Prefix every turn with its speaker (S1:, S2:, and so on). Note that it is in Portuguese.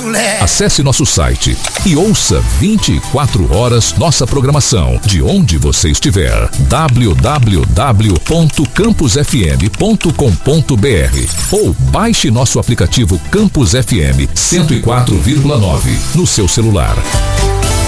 S1: chulé.
S2: Acesse nosso site e ouça 24 horas nossa programação, de onde você estiver. www.campusfm.com.br ou baixe nosso aplicativo Campus FM 104,9 no seu celular.